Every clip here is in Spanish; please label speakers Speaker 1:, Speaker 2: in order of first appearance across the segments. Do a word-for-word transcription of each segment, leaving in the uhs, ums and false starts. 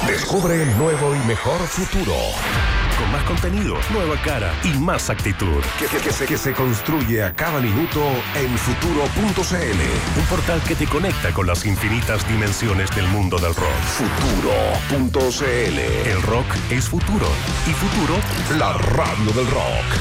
Speaker 1: Descubre el nuevo y mejor futuro.
Speaker 2: Con más contenido, nueva cara y más actitud.
Speaker 1: Que, que, que, se, que se construye a cada minuto en futuro punto c l.
Speaker 2: Un portal que te conecta con las infinitas dimensiones del mundo del rock.
Speaker 1: futuro punto c l.
Speaker 2: El rock es futuro. Y futuro,
Speaker 1: la radio del rock.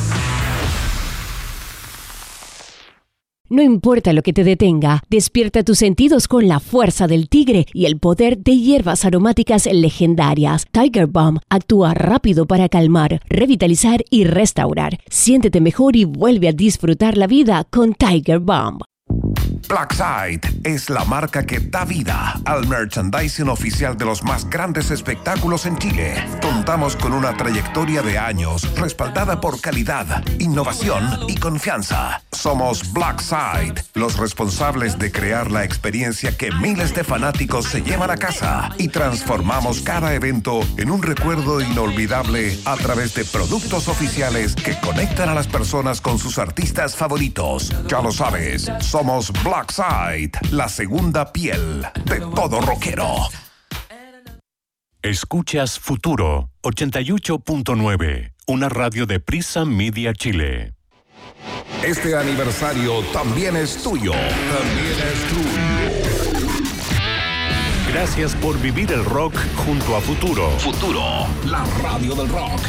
Speaker 3: No importa lo que te detenga, despierta tus sentidos con la fuerza del tigre y el poder de hierbas aromáticas legendarias. Tiger Balm actúa rápido para calmar, revitalizar y restaurar. Siéntete mejor y vuelve a disfrutar la vida con Tiger Balm.
Speaker 1: Blackside es la marca que da vida al merchandising oficial de los más grandes espectáculos en Chile. Contamos con una trayectoria de años respaldada por calidad, innovación y confianza. Somos Blackside, los responsables de crear la experiencia que miles de fanáticos se llevan a casa y transformamos cada evento en un recuerdo inolvidable a través de productos oficiales que conectan a las personas con sus artistas favoritos. Ya lo sabes, somos Blackside, la segunda piel de todo rockero.
Speaker 2: Escuchas Futuro ochenta y ocho punto nueve, una radio de Prisa Media Chile.
Speaker 1: Este aniversario también es tuyo. También es tuyo.
Speaker 2: Gracias por vivir el rock junto a Futuro.
Speaker 1: Futuro, la radio del rock.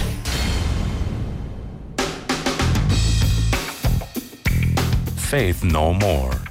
Speaker 2: Faith No More.